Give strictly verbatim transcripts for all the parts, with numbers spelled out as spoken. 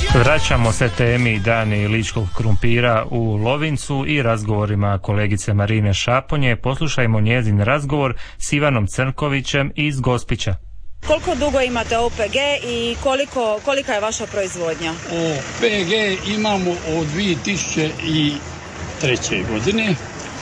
Vraćamo se temi Dani ličkog krumpira u Lovincu i razgovorima kolegice Marine Šaponje. Poslušajmo njezin razgovor s Ivanom Crnkovićem iz Gospića. Koliko dugo imate O P G i koliko, kolika je vaša proizvodnja? O P G imamo od dvije tisuće treće. godine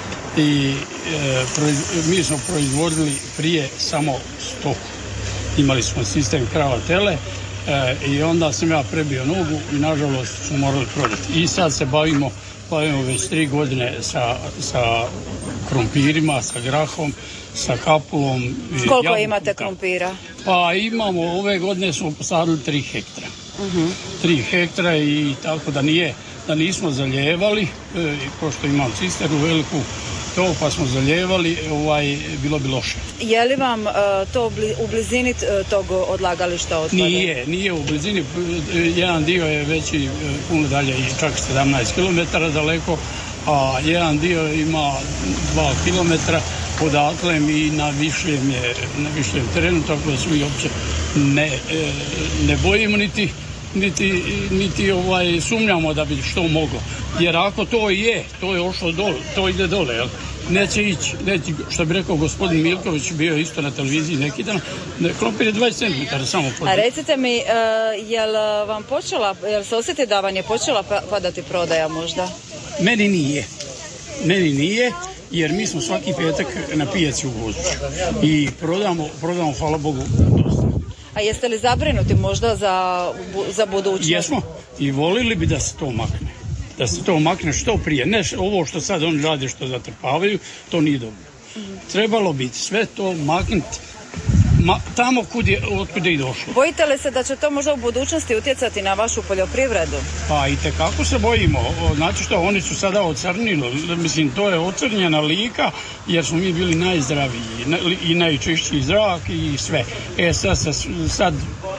i e, proiz, mi smo proizvodili prije samo stoku. Imali smo sistem krava tele. E, i onda sam ja prebio nogu i nažalost smo morali prodati. I sad se bavimo, bavimo već tri godine sa, sa krumpirima, sa grahom, sa kapulom. Koliko jabukom, imate krumpira? Pa imamo, ove godine smo posadili tri hektara. Uh-huh. Tri hektara i tako da nije, da nismo zalijevali, e, pošto imam cisternu veliku, to pa smo zalijevali, ovaj, bilo bi loše. Je li vam uh, to u blizini tog odlagališta otpada? Nije, nije u blizini, jedan dio je veći puno dalje i čak sedamnaest kilometara daleko, a jedan dio ima dva kilometra odatle i na višem je, na višem terenu, tako da se mi uopće ne, ne bojimo niti niti, niti ovaj, sumnjamo da bi što moglo. Jer ako to je, to je ošlo dole, to ide dole, jel? Neće ići, neće, što bi rekao gospodin Milković, bio isto na televiziji neki dan, krompir je dvadeset centimetara samo. A recite mi, uh, jel vam počela, jel se osjeti da vam je počela padati prodaja možda? Meni nije. Meni nije, jer mi smo svaki petak na pijaci u Gospiću i prodamo, prodamo, hvala Bogu, dosta. A jeste li zabrinuti možda za, za budućnost? Jesmo i volili bi da se to makne. Da se to makne što prije. Ne ovo što sad oni rade, što zatrpavaju, to nije dobro. Mm-hmm. Trebalo bi sve to maknuti ma, tamo kud je, otkud je i došlo. Bojite li se da će to možda u budućnosti utjecati na vašu poljoprivredu? Pa i tekako se bojimo. Znači što, oni su sada ocrnili. Mislim, to je ocrnjena lika jer smo mi bili najzdraviji i najčišći zrak i sve. E sad, sad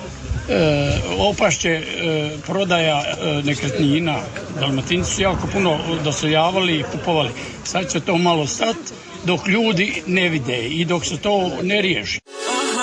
E, opašće e, prodaja e, nekretnina. Dalmatinci su jako puno dosojavali i kupovali. Sad će to malo stati dok ljudi ne vide i dok se to ne riješi.